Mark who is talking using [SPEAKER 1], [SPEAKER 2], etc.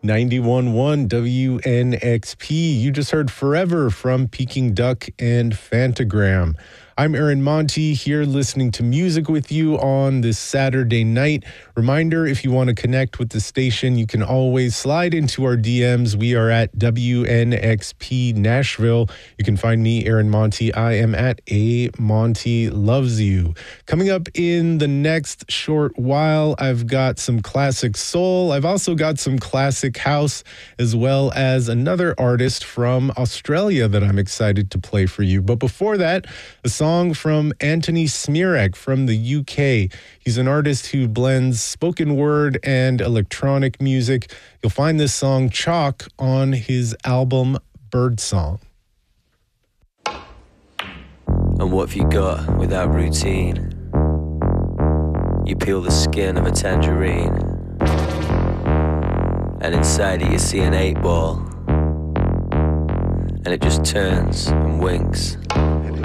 [SPEAKER 1] 91.1 WNXP. You just heard Forever from Peking Duck and Fantagram. I'm Aaron Monti here listening to music with you on this Saturday night. Reminder, if you want to connect with the station, you can always slide into our DMs. We are at WNXP Nashville. You can find me, Aaron Monti. I am at A Monty Loves You. Coming up in the next short while, I've got some classic soul. I've also got some classic house, as well as another artist from Australia that I'm excited to play for you. But before that, a song from Anthony Smirek from the UK. He's an artist who blends spoken word and electronic music. You'll find this song Chalk on his album Birdsong.
[SPEAKER 2] And what have you got without routine? You peel the skin of a tangerine, and inside it you see an 8-ball, and it just turns and winks.